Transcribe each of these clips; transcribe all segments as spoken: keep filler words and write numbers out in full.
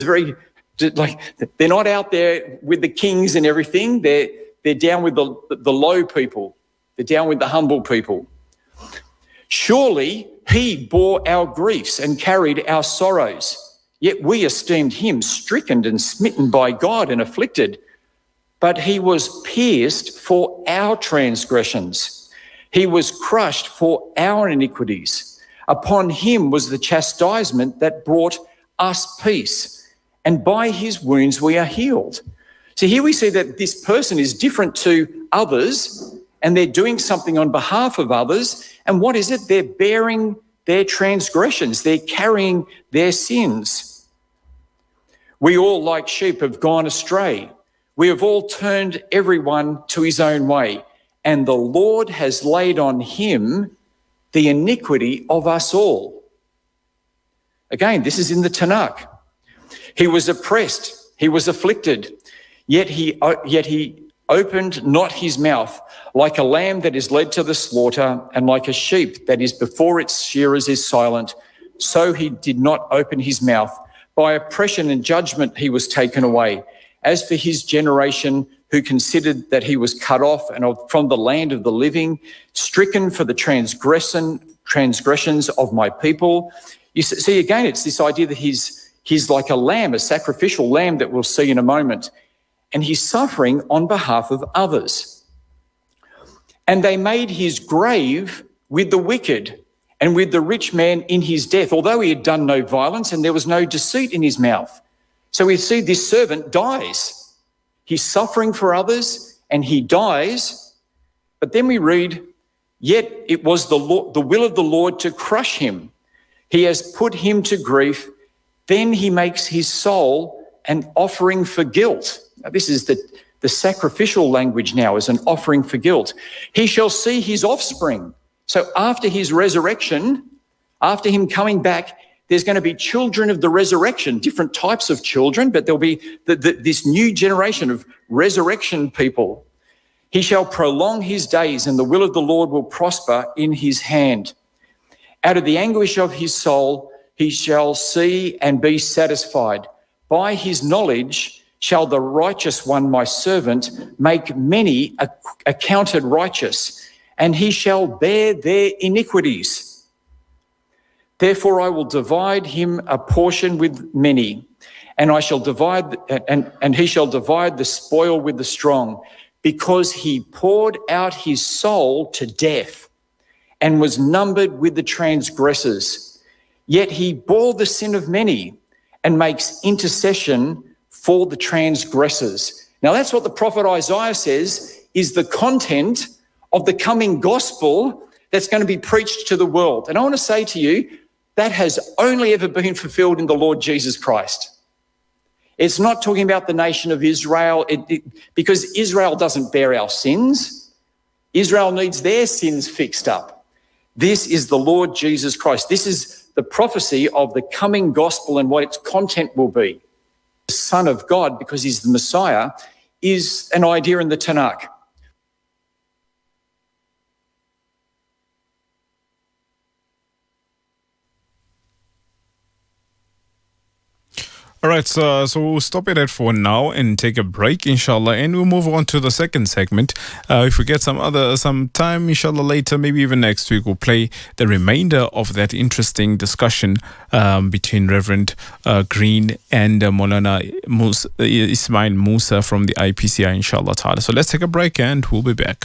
very, like, they're not out there with the kings and everything. They're, they're down with the, the low people. They're down with the humble people. Surely he bore our griefs and carried our sorrows, yet we esteemed him stricken and smitten by God and afflicted. But he was pierced for our transgressions. He was crushed for our iniquities. Upon him was the chastisement that brought us peace, and by his wounds we are healed. So here we see that this person is different to others, and they're doing something on behalf of others. And what is it? They're bearing their transgressions. They're carrying their sins. We all, like sheep, have gone astray. We have all turned everyone to his own way, and the Lord has laid on him the iniquity of us all. Again, this is in the Tanakh. He was oppressed, he was afflicted, yet he, yet he opened not his mouth. Like a lamb that is led to the slaughter, and like a sheep that is before its shearers is silent, so he did not open his mouth. By oppression and judgment he was taken away. As for his generation, who considered that he was cut off and from the land of the living, stricken for the transgression, transgressions of my people. You see, again, it's this idea that he's, he's like a lamb, a sacrificial lamb that we'll see in a moment, and he's suffering on behalf of others. And they made his grave with the wicked and with the rich man in his death, although he had done no violence and there was no deceit in his mouth. So we see this servant dies. He's suffering for others and he dies. But then we read, yet it was the Lord, the will of the Lord to crush him. He has put him to grief. Then he makes his soul an offering for guilt. Now, this is the, the sacrificial language now, as an offering for guilt. He shall see his offspring. So after his resurrection, after him coming back, there's going to be children of the resurrection, different types of children, but there'll be the, the, this new generation of resurrection people. He shall prolong his days, and the will of the Lord will prosper in his hand. Out of the anguish of his soul, he shall see and be satisfied. By his knowledge shall the righteous one, my servant, make many accounted righteous, and he shall bear their iniquities. Therefore I will divide him a portion with many, and I shall divide, and, and he shall divide the spoil with the strong, because he poured out his soul to death and was numbered with the transgressors. Yet he bore the sin of many and makes intercession for the transgressors. Now that's what the prophet Isaiah says is the content of the coming gospel that's going to be preached to the world. And I want to say to you, that has only ever been fulfilled in the Lord Jesus Christ. It's not talking about the nation of Israel, it, it, because Israel doesn't bear our sins. Israel needs their sins fixed up. This is the Lord Jesus Christ. This is the prophecy of the coming gospel and what its content will be. The Son of God, because he's the Messiah, is an idea in the Tanakh. All right, so, so we'll stop it at for now and take a break, inshallah, and we'll move on to the second segment. Uh, if we get some other some time, inshallah, later, maybe even next week, we'll play the remainder of that interesting discussion um, between Reverend uh, Green and uh, Maulana Musa, uh, Ismail Musa from the I P C I, inshallah ta'ala. So let's take a break and we'll be back.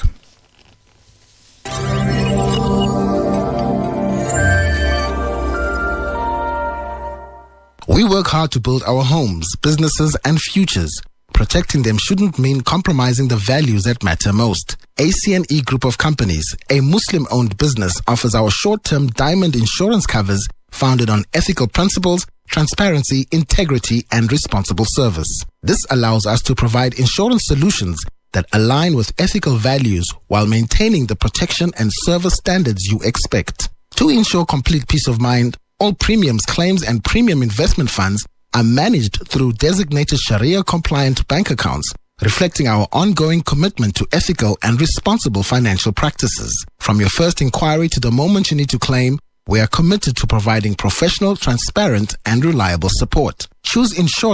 We work hard to build our homes, businesses, and futures. Protecting them shouldn't mean compromising the values that matter most. A C N E Group of Companies, a Muslim-owned business, offers our short-term diamond insurance covers founded on ethical principles, transparency, integrity, and responsible service. This allows us to provide insurance solutions that align with ethical values while maintaining the protection and service standards you expect. To ensure complete peace of mind, all premiums, claims, and premium investment funds are managed through designated Sharia-compliant bank accounts, reflecting our ongoing commitment to ethical and responsible financial practices. From your first inquiry to the moment you need to claim, We are committed to providing professional, transparent, and reliable support. Choose Insure